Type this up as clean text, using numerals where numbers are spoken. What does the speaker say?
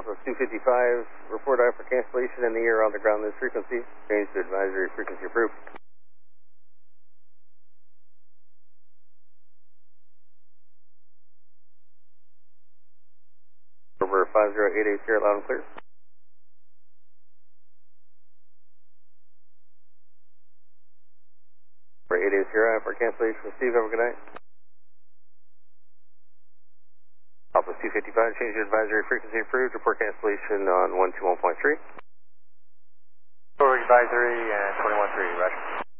Southwest 255, report out for cancellation in the air on the ground this frequency. Change to advisory frequency approved. Over 50880, loud and clear. For 880, for cancellation with Steve, have a good night. Southwest 255, change to advisory frequency approved, report cancellation on 121.3. For advisory and 21.3, roger.